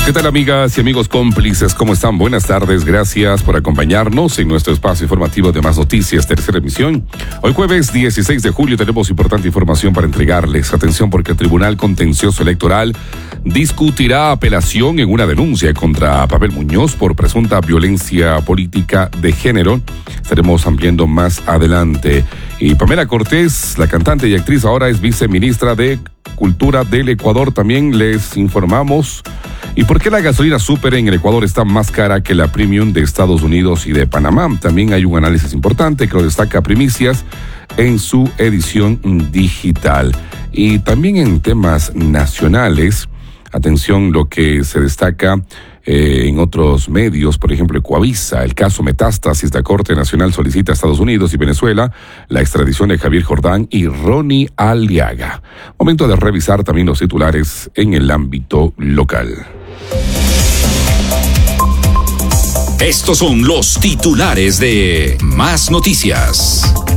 ¿Qué tal, amigas y amigos cómplices? ¿Cómo están? Buenas tardes. Gracias por acompañarnos en nuestro espacio informativo de Más Noticias, tercera emisión. Hoy jueves 16 de julio tenemos importante información para entregarles. Atención, porque el Tribunal Contencioso Electoral discutirá apelación en una denuncia contra Pavel Muñoz por presunta violencia política de género. Estaremos ampliando más adelante. Y Pamela Cortés, la cantante y actriz, ahora es viceministra de Cultura del Ecuador. También les informamos. ¿Y por qué la gasolina súper en el Ecuador está más cara que la premium de Estados Unidos y de Panamá? También hay un análisis importante que lo destaca Primicias en su edición digital. Y también en temas nacionales, atención lo que se destaca en otros medios, por ejemplo, Ecuavisa, el caso Metástasis, la Corte Nacional solicita a Estados Unidos y Venezuela la extradición de Javier Jordán y Ronnie Aliaga. Momento de revisar también los titulares en el ámbito local. Estos son los titulares de Más Noticias.